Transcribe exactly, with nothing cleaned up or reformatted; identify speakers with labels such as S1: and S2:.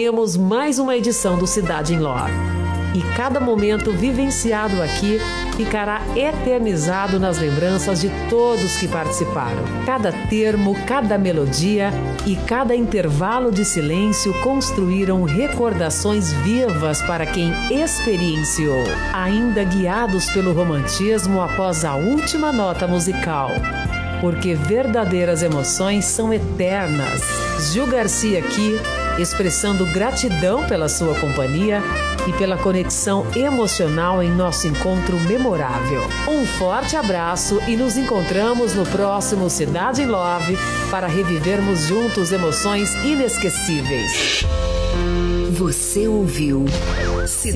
S1: concluímos mais uma edição do Cidade em Love. E cada momento vivenciado aqui ficará eternizado nas lembranças de todos que participaram. Cada termo, cada melodia e cada intervalo de silêncio construíram recordações vivas para quem experienciou, ainda guiados pelo romantismo após a última nota musical. Porque verdadeiras emoções são eternas. Gil Garcia aqui, expressando gratidão pela sua companhia e pela conexão emocional em nosso encontro memorável. Um forte abraço e nos encontramos no próximo Cidade em Love para revivermos juntos emoções inesquecíveis.
S2: Você ouviu